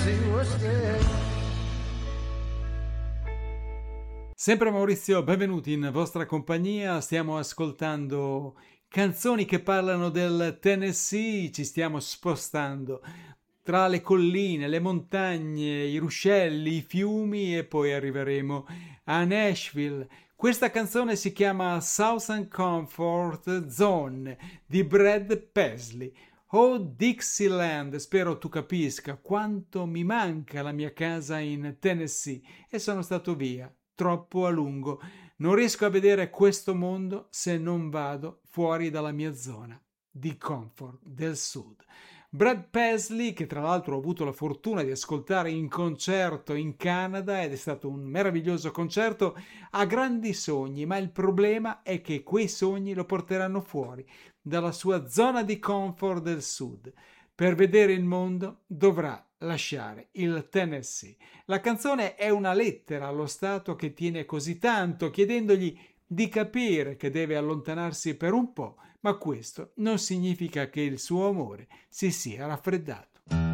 he was scared. Sempre Maurizio, benvenuti in vostra compagnia. Stiamo ascoltando canzoni che parlano del Tennessee, ci stiamo spostando tra le colline, le montagne, i ruscelli, i fiumi e poi arriveremo a Nashville. Questa canzone si chiama Southern Comfort Zone di Brad Paisley. Oh Dixieland, spero tu capisca quanto mi manca la mia casa in Tennessee e sono stato via troppo a lungo. Non riesco a vedere questo mondo se non vado fuori dalla mia zona di comfort del sud. Brad Paisley, che tra l'altro ho avuto la fortuna di ascoltare in concerto in Canada ed è stato un meraviglioso concerto, ha grandi sogni, ma il problema è che quei sogni lo porteranno fuori dalla sua zona di comfort del sud. Per vedere il mondo dovrà lasciare il Tennessee. La canzone è una lettera allo Stato che tiene così tanto, chiedendogli di capire che deve allontanarsi per un po', ma questo non significa che il suo amore si sia raffreddato.